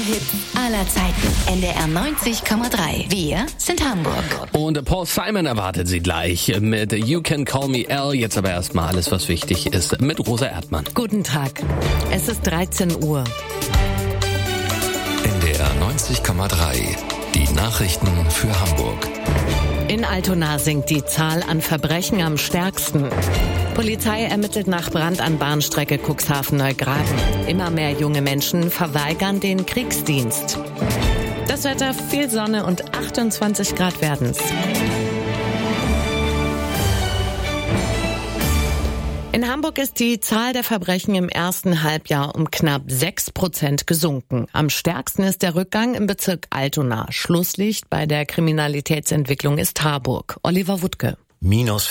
Hit aller Zeiten. NDR 90,3. Wir sind Hamburg. Und Paul Simon erwartet Sie gleich mit You Can Call Me Al. Jetzt aber erstmal alles, was wichtig ist, mit Rosa Erdmann. Guten Tag. Es ist 13 Uhr. NDR 90,3. Die Nachrichten für Hamburg. In Altona sinkt die Zahl an Verbrechen am stärksten. Polizei ermittelt nach Brand an Bahnstrecke Cuxhaven-Neugraben. Immer mehr junge Menschen verweigern den Kriegsdienst. Das Wetter, viel Sonne und 28 Grad werden's. In Hamburg ist die Zahl der Verbrechen im ersten Halbjahr um knapp 6% gesunken. Am stärksten ist der Rückgang im Bezirk Altona. Schlusslicht bei der Kriminalitätsentwicklung ist Harburg. Oliver Wuttke. Minus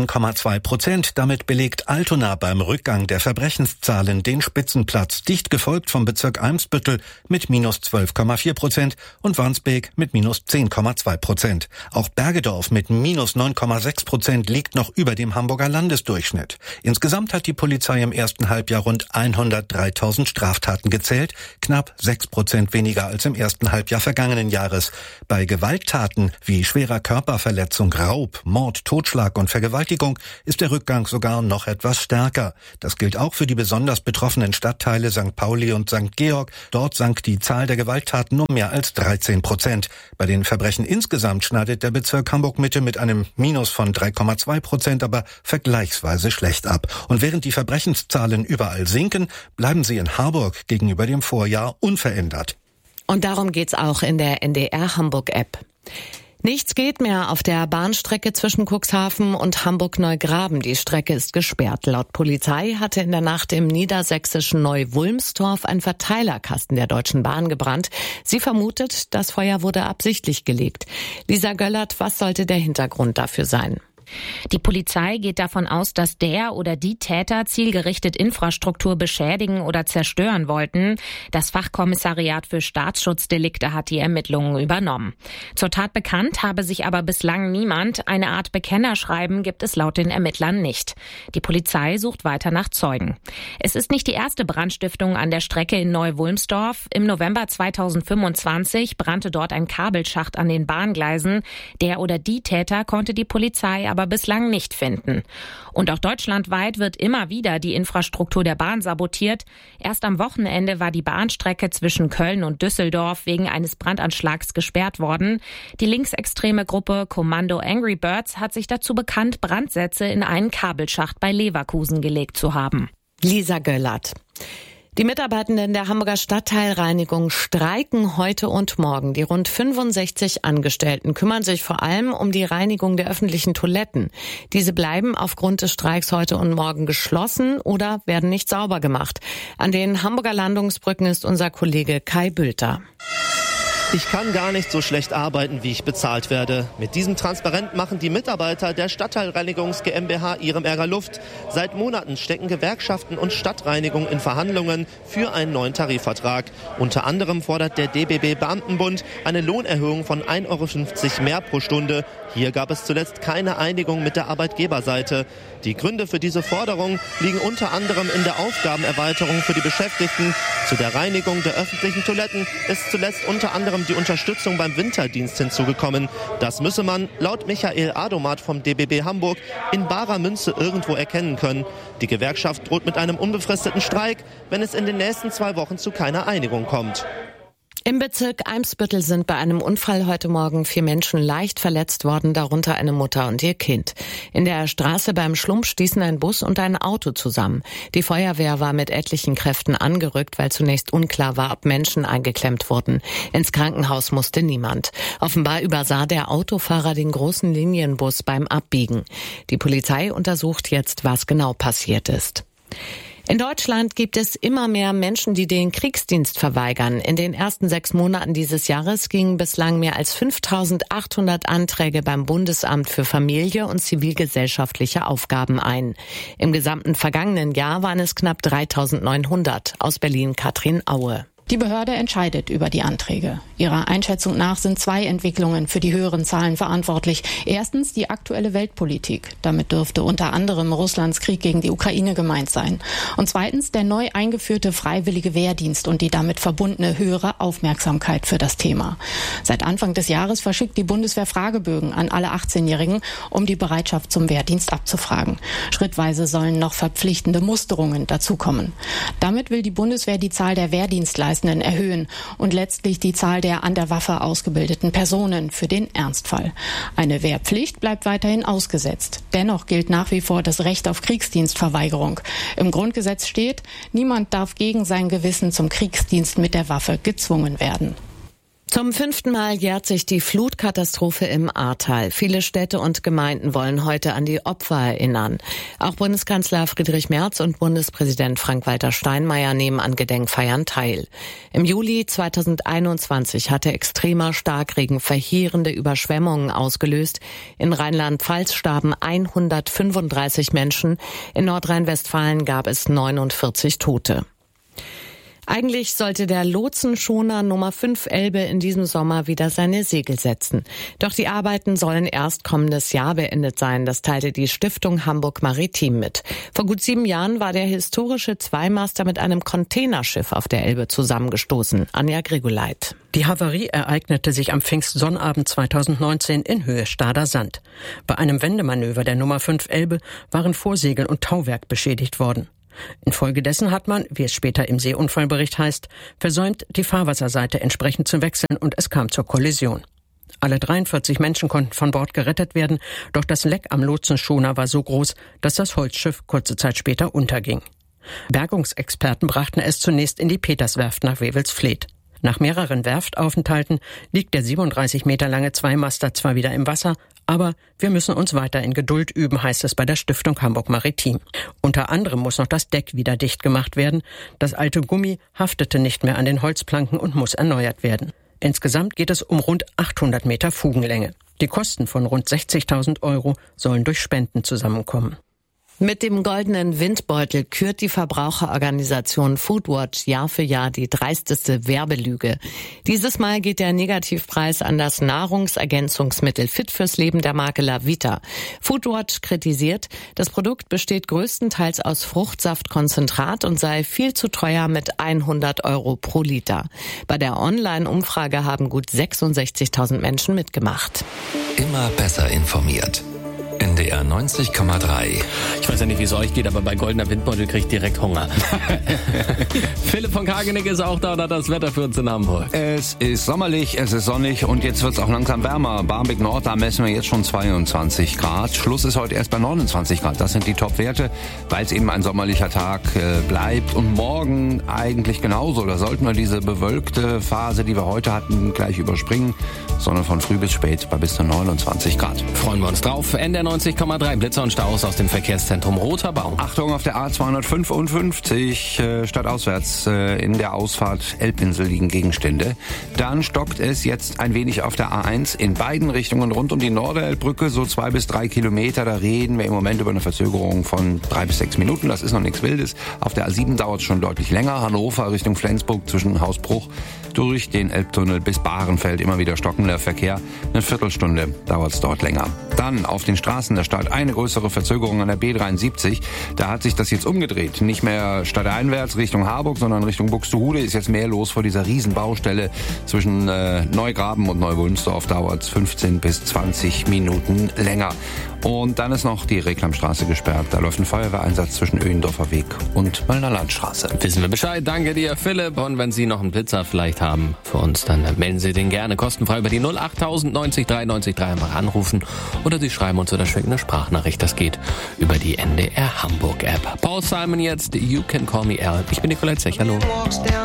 14,2%. Damit belegt Altona beim Rückgang der Verbrechenszahlen den Spitzenplatz, dicht gefolgt vom Bezirk Eimsbüttel mit minus 12,4% und Wandsbek mit minus 10,2%. Auch Bergedorf mit minus 9,6% liegt noch über dem Hamburger Landesdurchschnitt. Insgesamt hat die Polizei im ersten Halbjahr rund 103.000 Straftaten gezählt, knapp 6% weniger als im ersten Halbjahr vergangenen Jahres. Bei Gewalttaten wie schwerer Körperverletzung, Raub, Mord, Totschlag und Vergewaltigung ist der Rückgang sogar noch etwas stärker. Das gilt auch für die besonders betroffenen Stadtteile St. Pauli und St. Georg. Dort sank die Zahl der Gewalttaten um mehr als 13%. Bei den Verbrechen insgesamt schneidet der Bezirk Hamburg-Mitte mit einem Minus von 3,2% aber vergleichsweise schlecht ab. Und während die Verbrechenszahlen überall sinken, bleiben sie in Harburg gegenüber dem Vorjahr unverändert. Und darum geht's auch in der NDR Hamburg-App. Nichts geht mehr auf der Bahnstrecke zwischen Cuxhaven und Hamburg-Neugraben. Die Strecke ist gesperrt. Laut Polizei hatte in der Nacht im niedersächsischen Neu-Wulmstorf ein Verteilerkasten der Deutschen Bahn gebrannt. Sie vermutet, das Feuer wurde absichtlich gelegt. Lisa Göllert, was sollte der Hintergrund dafür sein? Die Polizei geht davon aus, dass der oder die Täter zielgerichtet Infrastruktur beschädigen oder zerstören wollten. Das Fachkommissariat für Staatsschutzdelikte hat die Ermittlungen übernommen. Zur Tat bekannt habe sich aber bislang niemand. Eine Art Bekennerschreiben gibt es laut den Ermittlern nicht. Die Polizei sucht weiter nach Zeugen. Es ist nicht die erste Brandstiftung an der Strecke in Neu-Wulmstorf. Im November 2025 brannte dort ein Kabelschacht an den Bahngleisen. Der oder die Täter konnte die Polizei aber bislang nicht finden. Und auch deutschlandweit wird immer wieder die Infrastruktur der Bahn sabotiert. Erst am Wochenende war die Bahnstrecke zwischen Köln und Düsseldorf wegen eines Brandanschlags gesperrt worden. Die linksextreme Gruppe Kommando Angry Birds hat sich dazu bekannt, Brandsätze in einen Kabelschacht bei Leverkusen gelegt zu haben. Lisa Göllert. Die Mitarbeitenden der Hamburger Stadtteilreinigung streiken heute und morgen. Die rund 65 Angestellten kümmern sich vor allem um die Reinigung der öffentlichen Toiletten. Diese bleiben aufgrund des Streiks heute und morgen geschlossen oder werden nicht sauber gemacht. An den Hamburger Landungsbrücken ist unser Kollege Kai Bülter. Ich kann gar nicht so schlecht arbeiten, wie ich bezahlt werde. Mit diesem Transparent machen die Mitarbeiter der Stadtteilreinigungs GmbH ihrem Ärger Luft. Seit Monaten stecken Gewerkschaften und Stadtreinigung in Verhandlungen für einen neuen Tarifvertrag. Unter anderem fordert der DBB Beamtenbund eine Lohnerhöhung von 1,50 € mehr pro Stunde. Hier gab es zuletzt keine Einigung mit der Arbeitgeberseite. Die Gründe für diese Forderung liegen unter anderem in der Aufgabenerweiterung für die Beschäftigten. Zu der Reinigung der öffentlichen Toiletten ist zuletzt unter anderem die Unterstützung beim Winterdienst hinzugekommen. Das müsse man, laut Michael Adomat vom DBB Hamburg, in barer Münze irgendwo erkennen können. Die Gewerkschaft droht mit einem unbefristeten Streik, wenn es in den nächsten 2 Wochen zu keiner Einigung kommt. Im Bezirk Eimsbüttel sind bei einem Unfall heute Morgen 4 Menschen leicht verletzt worden, darunter eine Mutter und ihr Kind. In der Straße beim Schlump stießen ein Bus und ein Auto zusammen. Die Feuerwehr war mit etlichen Kräften angerückt, weil zunächst unklar war, ob Menschen eingeklemmt wurden. Ins Krankenhaus musste niemand. Offenbar übersah der Autofahrer den großen Linienbus beim Abbiegen. Die Polizei untersucht jetzt, was genau passiert ist. In Deutschland gibt es immer mehr Menschen, die den Kriegsdienst verweigern. In den ersten 6 Monaten dieses Jahres gingen bislang mehr als 5.800 Anträge beim Bundesamt für Familie und zivilgesellschaftliche Aufgaben ein. Im gesamten vergangenen Jahr waren es knapp 3.900. Aus Berlin Katrin Aue. Die Behörde entscheidet über die Anträge. Ihrer Einschätzung nach sind 2 Entwicklungen für die höheren Zahlen verantwortlich. Erstens die aktuelle Weltpolitik. Damit dürfte unter anderem Russlands Krieg gegen die Ukraine gemeint sein. Und zweitens der neu eingeführte freiwillige Wehrdienst und die damit verbundene höhere Aufmerksamkeit für das Thema. Seit Anfang des Jahres verschickt die Bundeswehr Fragebögen an alle 18-Jährigen, um die Bereitschaft zum Wehrdienst abzufragen. Schrittweise sollen noch verpflichtende Musterungen dazukommen. Damit will die Bundeswehr die Zahl der Wehrdienstleistenden erhöhen und letztlich die Zahl der an der Waffe ausgebildeten Personen für den Ernstfall. Eine Wehrpflicht bleibt weiterhin ausgesetzt. Dennoch gilt nach wie vor das Recht auf Kriegsdienstverweigerung. Im Grundgesetz steht, niemand darf gegen sein Gewissen zum Kriegsdienst mit der Waffe gezwungen werden. Zum 5. Mal jährt sich die Flutkatastrophe im Ahrtal. Viele Städte und Gemeinden wollen heute an die Opfer erinnern. Auch Bundeskanzler Friedrich Merz und Bundespräsident Frank-Walter Steinmeier nehmen an Gedenkfeiern teil. Im Juli 2021 hatte extremer Starkregen verheerende Überschwemmungen ausgelöst. In Rheinland-Pfalz starben 135 Menschen. In Nordrhein-Westfalen gab es 49 Tote. Eigentlich sollte der Lotsenschoner Nummer 5 Elbe in diesem Sommer wieder seine Segel setzen. Doch die Arbeiten sollen erst kommendes Jahr beendet sein, das teilte die Stiftung Hamburg Maritim mit. Vor gut 7 Jahren war der historische Zweimaster mit einem Containerschiff auf der Elbe zusammengestoßen. Anja Grigoleit. Die Havarie ereignete sich am Pfingstsonnabend 2019 in Höhe Stader Sand. Bei einem Wendemanöver der Nummer 5 Elbe waren Vorsegel und Tauwerk beschädigt worden. Infolgedessen hat man, wie es später im Seeunfallbericht heißt, versäumt, die Fahrwasserseite entsprechend zu wechseln und es kam zur Kollision. Alle 43 Menschen konnten von Bord gerettet werden, doch das Leck am Lotsenschoner war so groß, dass das Holzschiff kurze Zeit später unterging. Bergungsexperten brachten es zunächst in die Peterswerft nach Wewelsfleth. Nach mehreren Werftaufenthalten liegt der 37 Meter lange Zweimaster zwar wieder im Wasser, aber wir müssen uns weiter in Geduld üben, heißt es bei der Stiftung Hamburg Maritim. Unter anderem muss noch das Deck wieder dicht gemacht werden. Das alte Gummi haftete nicht mehr an den Holzplanken und muss erneuert werden. Insgesamt geht es um rund 800 Meter Fugenlänge. Die Kosten von rund 60.000 € sollen durch Spenden zusammenkommen. Mit dem goldenen Windbeutel kürt die Verbraucherorganisation Foodwatch Jahr für Jahr die dreisteste Werbelüge. Dieses Mal geht der Negativpreis an das Nahrungsergänzungsmittel Fit fürs Leben der Marke LaVita. Foodwatch kritisiert, das Produkt besteht größtenteils aus Fruchtsaftkonzentrat und sei viel zu teuer mit 100 € pro Liter. Bei der Online-Umfrage haben gut 66.000 Menschen mitgemacht. Immer besser informiert. NDR 90,3. Ich weiß ja nicht, wie es euch geht, aber bei Goldener Windbeutel kriege ich direkt Hunger. Philipp von Kageneck ist auch da und hat das Wetter für uns in Hamburg. Es ist sommerlich, es ist sonnig und jetzt wird es auch langsam wärmer. Barmbek Nord, da messen wir jetzt schon 22 Grad. Schluss ist heute erst bei 29 Grad. Das sind die Top-Werte, weil es eben ein sommerlicher Tag bleibt. Und morgen eigentlich genauso. Da sollten wir diese bewölkte Phase, die wir heute hatten, gleich überspringen, sondern von früh bis spät bei bis zu 29 Grad. Freuen wir uns drauf. NDR 90,3 Blitzer und Staus aus dem Verkehrszentrum Roter Baum. Achtung, auf der A255 stadtauswärts in der Ausfahrt Elbinsel liegen Gegenstände. Dann stockt es jetzt ein wenig auf der A1 in beiden Richtungen rund um die Norderelbbrücke, so 2 bis 3 Kilometer. Da reden wir im Moment über eine Verzögerung von 3 bis 6 Minuten. Das ist noch nichts Wildes. Auf der A7 dauert es schon deutlich länger. Hannover Richtung Flensburg zwischen Hausbruch durch den Elbtunnel bis Bahrenfeld immer wieder stockender Verkehr. Eine Viertelstunde dauert es dort länger. Dann auf den Straßen der Stadt eine größere Verzögerung an der B73. Da hat sich das jetzt umgedreht. Nicht mehr stadteinwärts Richtung Harburg, sondern Richtung Buxtehude ist jetzt mehr los vor dieser Riesenbaustelle. Zwischen Neugraben und Neuwulmsdorf dauert es 15 bis 20 Minuten länger. Und dann ist noch die Reklamstraße gesperrt. Da läuft ein Feuerwehreinsatz zwischen Öhendorfer Weg und Möllner Landstraße. Wissen wir Bescheid. Danke dir, Philipp. Und wenn Sie noch einen Blitzer vielleicht haben für uns, dann melden Sie den gerne kostenfrei über die 08000 90 3 90 3 einfach anrufen. Oder Sie schreiben uns oder schicken eine Sprachnachricht. Das geht über die NDR Hamburg App. Paul Simon jetzt, You Can Call Me Al. Ich bin Nicolette Zech. Hallo.